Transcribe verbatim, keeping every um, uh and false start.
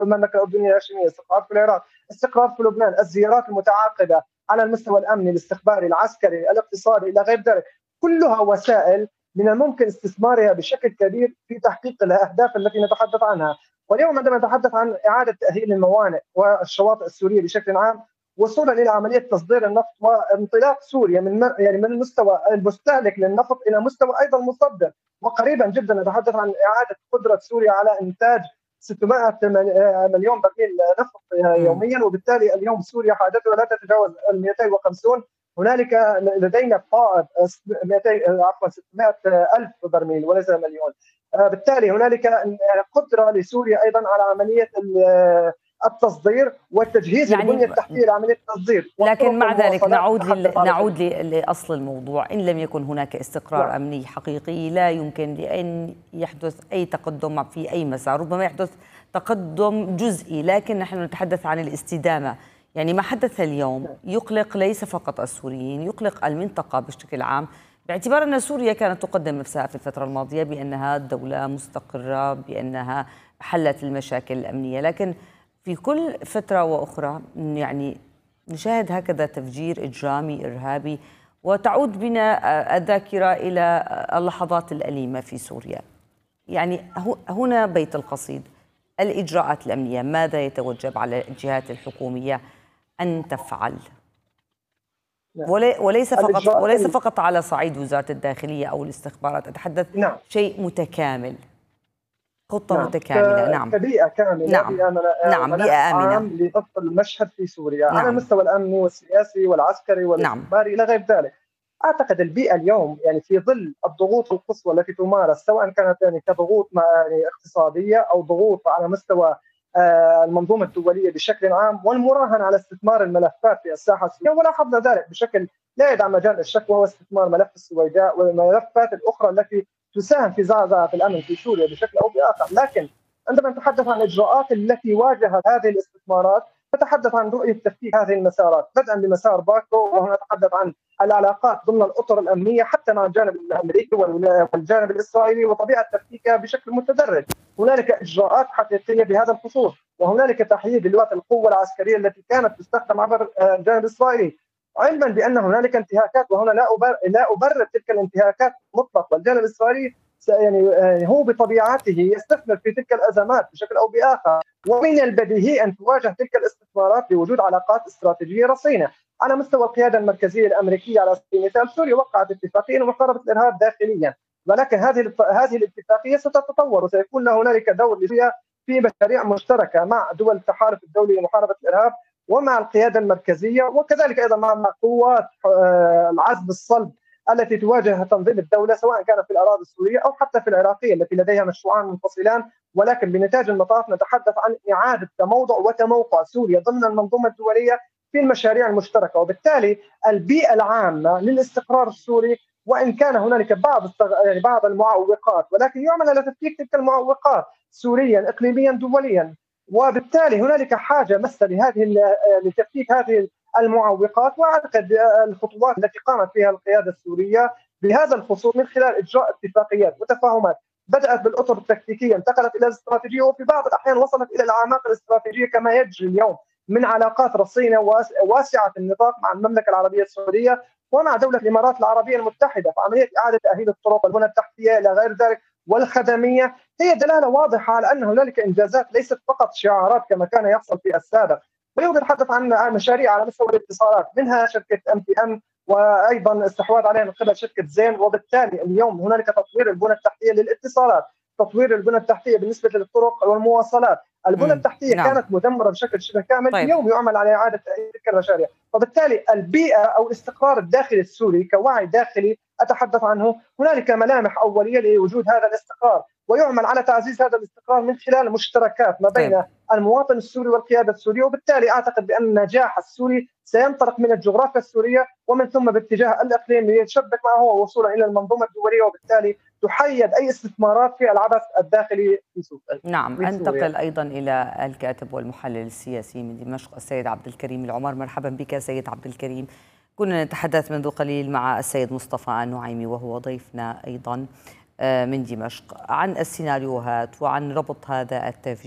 في المملكه الاردنيه الهاشميه، استقرار في العراق، استقرار في لبنان، الزيارات المتعاقبه على المستوى الامني، الاستخباري، العسكري، الاقتصادي الى غير ذلك، كلها وسائل من الممكن استثمارها بشكل كبير في تحقيق الاهداف التي نتحدث عنها. واليوم عندما نتحدث عن اعاده تاهيل الموانئ والشواطئ السوريه بشكل عام وصولا الى عمليه تصدير النفط وانطلاق سوريا من يعني من المستوى المستهلك للنفط الى مستوى ايضا مصدر، وقريبا جدا نتحدث عن اعاده قدره سوريا على انتاج ستمائة مليون برميل نفط يوميا، وبالتالي اليوم سوريا حاجتها لا تتجاوز مئتين وخمسين. هنالك لدينا فائض مئتين عفوا ستمائة ألف برميل وليس مليون. بالتالي هنالك قدره لسوريا ايضا على عمليه التصدير والتجهيز يعني البنيه التحتيه لعمليه التصدير. لكن مع ذلك نعود لل... نعود لاصل الموضوع، ان لم يكن هناك استقرار لا. امني حقيقي لا يمكن لان يحدث اي تقدم في اي مسار، ربما يحدث تقدم جزئي، لكن نحن نتحدث عن الاستدامه. يعني ما حدث اليوم يقلق ليس فقط السوريين، يقلق المنطقه بشكل عام، باعتبار أن سوريا كانت تقدم نفسها في الفترة الماضية بأنها دولة مستقرة، بأنها حلت المشاكل الأمنية، لكن في كل فترة وأخرى يعني نشاهد هكذا تفجير إجرامي إرهابي، وتعود بنا الذاكرة إلى اللحظات الأليمة في سوريا. يعني هنا بيت القصيد، الإجراءات الأمنية ماذا يتوجب على الجهات الحكومية أن تفعل؟ وليس فقط وليس فقط على صعيد وزارة الداخلية أو الاستخبارات، أتحدث نعم. شيء متكامل، خطة نعم. متكاملة. نعم كبيئة كاملة. نعم نعم بيئة آمنة لضبط المشهد في سوريا نعم. على المستوى الأمني والسياسي والعسكري والاستخباري نعم. إلى غير ذلك. أعتقد البيئة اليوم يعني في ظل الضغوط القصوى التي تمارس، سواء كانت يعني كضغوط يعني اقتصادية أو ضغوط على مستوى المنظومة الدولية بشكل عام، والمراهنة على استثمار الملفات في الساحة السورية، ولاحظنا ذلك بشكل لا يدع مجال الشك، وهو استثمار ملف السويداء والملفات الأخرى التي تساهم في زعزعة الأمن في سوريا بشكل أو بآخر. لكن عندما نتحدث عن الإجراءات التي واجهت هذه الاستثمارات نتحدث عن رؤية تفكيك هذه المسارات، بدءا بمسار باكو، وهنا نتحدث عن العلاقات ضمن الأطر الأمنية حتى مع الجانب الأمريكي والجانب الإسرائيلي وطبيعة تفكيكها بشكل متدرج. هنالك إجراءات حقيقية بهذا الخصوص، وهنالك تحييد لغات القوة العسكرية التي كانت تستخدم عبر الجانب الإسرائيلي، علما بأن هنالك انتهاكات، وهنا لا أبرر لا أبرر تلك الانتهاكات مطلق، والجانب الإسرائيلي يعني هو بطبيعته يستثمر في تلك الأزمات بشكل أو بآخر، ومن البديهي أن تواجه تلك الاستثمارات بوجود علاقات استراتيجية رصينة. على مستوى القيادة المركزية الأمريكية على سبيل المثال، سوريا وقعت اتفاقية لمحاربة الإرهاب داخليا، ولكن هذه هذه الاتفاقية ستتطور وسيكون هنالك دور لسوريا في مشاريع مشتركة مع دول التحالف الدولي لمحاربة الإرهاب ومع القيادة المركزية، وكذلك أيضا مع قوات العزم الصلب التي تواجه تنظيم الدولة، سواء كان في الأراضي السورية أو حتى في العراقية التي لديها مشروعان منفصلان، ولكن بنتاج المطاف نتحدث عن إعادة تموضع وتموقع سوريا ضمن المنظومة الدولية في المشاريع المشتركة. وبالتالي البيئة العامة للاستقرار السوري، وإن كان هنالك بعض يعني بعض المعوقات، ولكن يعمل على تفكيك تلك المعوقات سوريا إقليميا دوليا، وبالتالي هنالك حاجة مسة لهذه لتفكيك هذه المعوقات. واعتقد الخطوات التي قامت فيها القياده السوريه بهذا الخصوص من خلال اجراء اتفاقيات وتفاهمات بدات بالاطر التكتيكيه انتقلت الى الاستراتيجيه، وفي بعض الاحيان وصلت الى الاعماق الاستراتيجيه كما يجري اليوم من علاقات رصينه واسعه النطاق مع المملكه العربيه السعوديه ومع دوله الامارات العربيه المتحده في عمليه اعاده تاهيل الطرق والبنى التحتيه الى غير ذلك والخدميه. هي دلاله واضحه على ان هنالك انجازات ليست فقط شعارات كما كان يحصل في السابق. واليوم نتحدث عن مشاريع على مستوى الاتصالات، منها شركه ام تي ام وايضا استحواذ عليها من قبل شركه زين، وبالتالي اليوم هنالك تطوير البنى التحتيه للاتصالات، تطوير البنى التحتيه بالنسبه للطرق والمواصلات. البنى التحتيه نعم. كانت مدمره بشكل شبه كامل، طيب. اليوم يعمل على اعاده تلك المشاريع، وبالتالي البيئه او الاستقرار الداخلي السوري كوعي داخلي اتحدث عنه، هنالك ملامح اوليه لوجود هذا الاستقرار، ويعمل على تعزيز هذا الاستقرار من خلال مشتركات ما بين طيب. المواطن السوري والقياده السوريه. وبالتالي اعتقد بان النجاح السوري سينطلق من الجغرافيا السوريه ومن ثم باتجاه الاقليم ليتشبك معه وصولا الى المنظومه الدوليه، وبالتالي تحيد اي استثمارات في العبث الداخلي في سوريا. نعم، انتقل ايضا الى الكاتب والمحلل السياسي من دمشق السيد عبد الكريم العمر. مرحبا بك سيد عبد الكريم. كنا نتحدث منذ قليل مع السيد مصطفى النعيمي وهو ضيفنا ايضا من دمشق عن السيناريوهات وعن ربط هذا التفجير